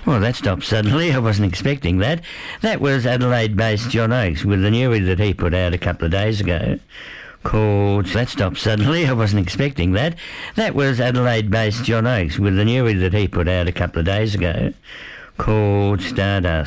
Well, that stopped suddenly. I wasn't expecting that. That was Adelaide-based John Oakes with the newie that he put out a couple of days ago called... That stopped suddenly. I wasn't expecting that. That was Adelaide-based John Oakes with the newie that he put out a couple of days ago called Stardust.